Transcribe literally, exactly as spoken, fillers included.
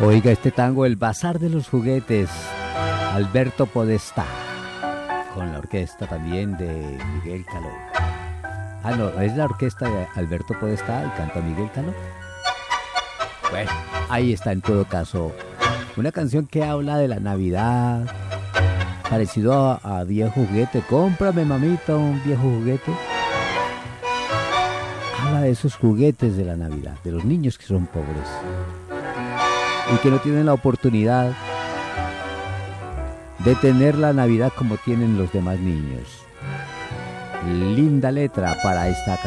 Oiga este tango, El Bazar de los Juguetes, Alberto Podestá, con la orquesta también de Miguel Caló. Ah, no, es la orquesta de Alberto Podestá y canta Miguel Caló. Bueno, ahí está en todo caso una canción que habla de la Navidad, parecido a, a viejo juguete. Cómprame, mamita, un viejo juguete. Habla de esos juguetes de la Navidad, de los niños que son pobres y que no tienen la oportunidad de tener la Navidad como tienen los demás niños. Linda letra para esta canción.